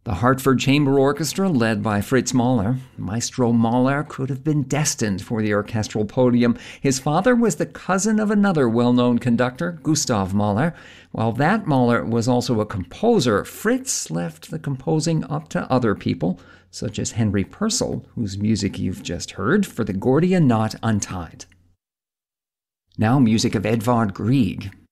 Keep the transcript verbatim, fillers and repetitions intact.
The Hartford Chamber Orchestra, led by Fritz Mahler. Maestro Mahler could have been destined for the orchestral podium. His father was the cousin of another well-known conductor, Gustav Mahler. While that Mahler was also a composer, Fritz left the composing up to other people, such as Henry Purcell, whose music you've just heard for the Gordian Knot Untied. Now music of Edvard Grieg.